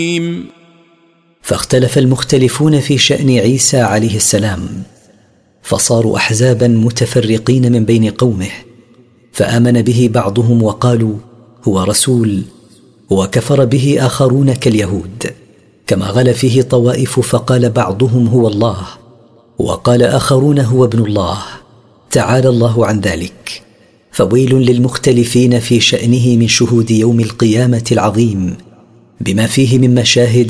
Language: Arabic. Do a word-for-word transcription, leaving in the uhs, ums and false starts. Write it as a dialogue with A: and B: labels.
A: فاختلف المختلفون في شأن عيسى عليه السلام، فصاروا أحزابا متفرقين من بين قومه، فآمن به بعضهم وقالوا هو رسول، وكفر به آخرون كاليهود، كما غلا فيه طوائف فقال بعضهم هو الله، وقال آخرون هو ابن الله، تعالى الله عن ذلك. فويل للمختلفين في شأنه من شهود يوم القيامة العظيم بما فيه من مشاهد